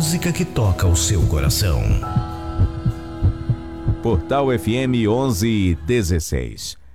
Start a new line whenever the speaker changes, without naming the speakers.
música que toca o seu coração.
Portal FM 1116.